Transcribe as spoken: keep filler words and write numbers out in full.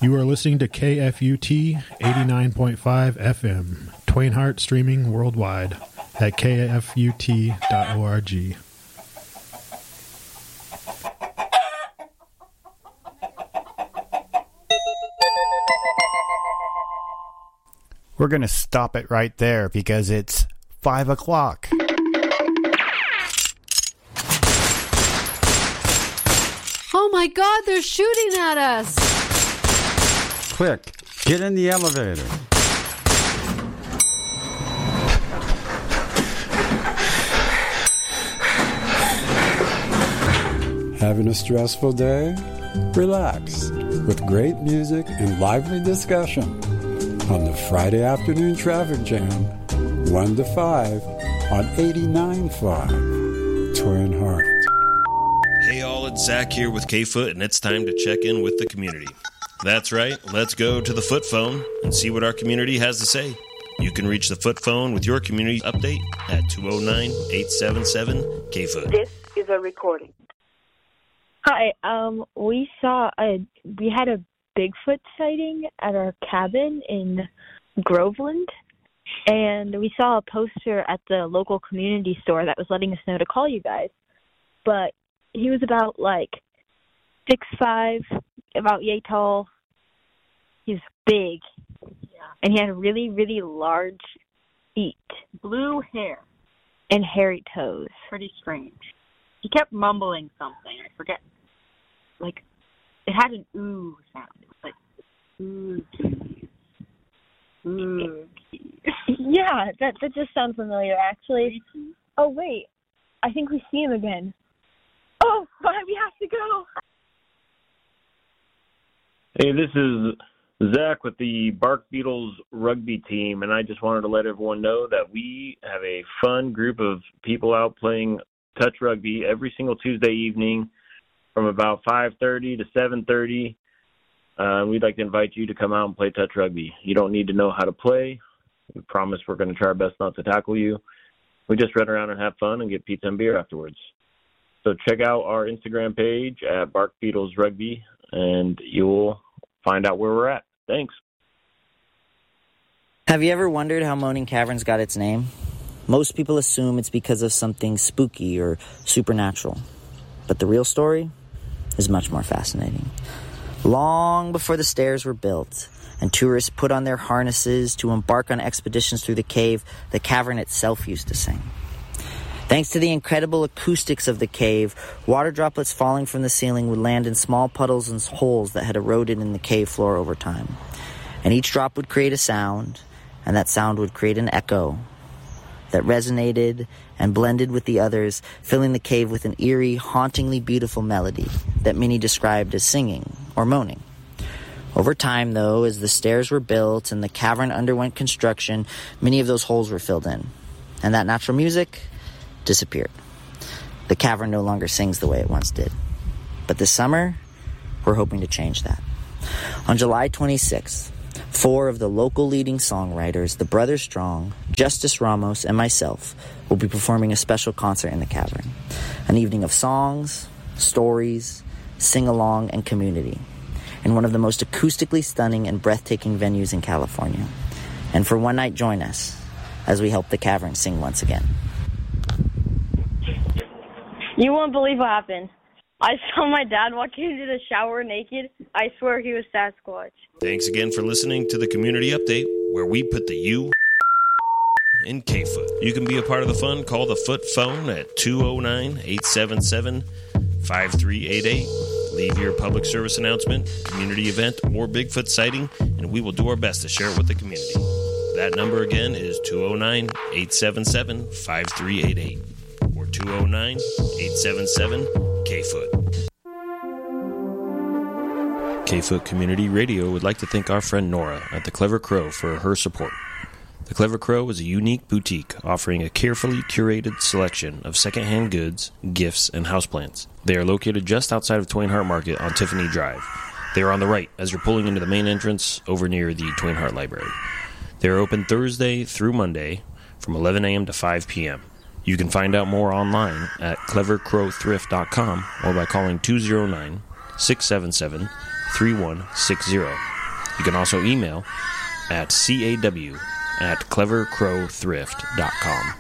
You are listening to K F U T eighty-nine point five F M, Twain Harte, streaming worldwide at K F U T dot org. We're going to stop it right there because it's five o'clock. Oh my God, they're shooting at us! Quick, get in the elevator. Having a stressful day? Relax with great music and lively discussion on the Friday Afternoon Traffic Jam, one to five on eighty-nine point five Twin Harte. Hey all, it's Zach here with K-Foot, and it's time to check in with the community. That's right, let's go to the Foot Phone and see what our community has to say. You can reach the Foot Phone with your community update at two oh nine, eight seven seven, K Foot. This is a recording. Hi, um, we saw a, we had a Bigfoot sighting at our cabin in Groveland, and we saw a poster at the local community store that was letting us know to call you guys, but he was about, like, six five, about yay tall. He was big, yeah. And he had really, really large feet. Blue hair. And hairy toes. Pretty strange. He kept mumbling something. I forget. Like, it had an ooh sound. It was like, ooh, keys. Ooh, keys. Yeah, that, that just sounds familiar, actually. Oh, wait. I think we see him again. Oh, why we have to go. Hey, this is Zach with the Bark Beetles rugby team, and I just wanted to let everyone know that we have a fun group of people out playing touch rugby every single Tuesday evening from about five thirty to seven thirty. Uh, we'd like to invite you to come out and play touch rugby. You don't need to know how to play. We promise we're going to try our best not to tackle you. We just run around and have fun and get pizza and beer afterwards. So check out our Instagram page at Bark Beetles Rugby, and you'll find out where we're at. Thanks. Have you ever wondered how Moaning Caverns got its name? Most people assume it's because of something spooky or supernatural. But the real story is much more fascinating. Long before the stairs were built and tourists put on their harnesses to embark on expeditions through the cave, the cavern itself used to sing. Thanks to the incredible acoustics of the cave, water droplets falling from the ceiling would land in small puddles and holes that had eroded in the cave floor over time. And each drop would create a sound, and that sound would create an echo that resonated and blended with the others, filling the cave with an eerie, hauntingly beautiful melody that many described as singing or moaning. Over time, though, as the stairs were built and the cavern underwent construction, many of those holes were filled in, and that natural music disappeared. The cavern no longer sings the way it once did. But this summer, we're hoping to change that. On July twenty-sixth, four of the local leading songwriters, the Brothers Strong, Justice Ramos, and myself, will be performing a special concert in the cavern. An evening of songs, stories, sing-along, and community, in one of the most acoustically stunning and breathtaking venues in California. And for one night, join us as we help the cavern sing once again. You won't believe what happened. I saw my dad walk into the shower naked. I swear he was Sasquatch. Thanks again for listening to the Community Update, where we put the U in K-Foot. You can be a part of the fun. Call the Foot Phone at two oh nine, eight seven seven, five three eight eight. Leave your public service announcement, community event, or Bigfoot sighting, and we will do our best to share it with the community. That number again is two oh nine, eight seven seven, five three eight eight or two oh nine, eight seven seven, K-Foot. K-Foot Community Radio would like to thank our friend Nora at The Clever Crow for her support. The Clever Crow is a unique boutique offering a carefully curated selection of secondhand goods, gifts, and houseplants. They are located just outside of Twain Harte Market on Tiffany Drive. They are on the right as you're pulling into the main entrance over near the Twain Harte Library. They are open Thursday through Monday from eleven a.m. to five p.m. You can find out more online at clever crow thrift dot com or by calling two oh nine, six seven seven, three one six zero. You can also email at caw at clever crow thrift dot com.